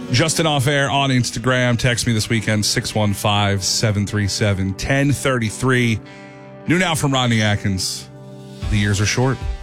Justin Off Air on Instagram. Text me this weekend, 615-737-1033. New now from Rodney Atkins. The years are short.